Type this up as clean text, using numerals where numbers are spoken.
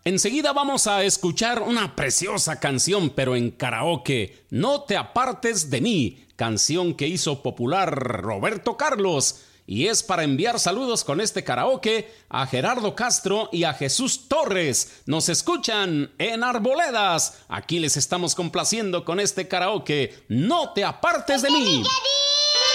Enseguida vamos a escuchar una preciosa canción, pero en karaoke. No te apartes de mí, canción que hizo popular Roberto Carlos. Y es para enviar saludos con este karaoke a Gerardo Castro y a Jesús Torres. Nos escuchan en Arboledas. Aquí les estamos complaciendo con este karaoke. No te apartes de mí.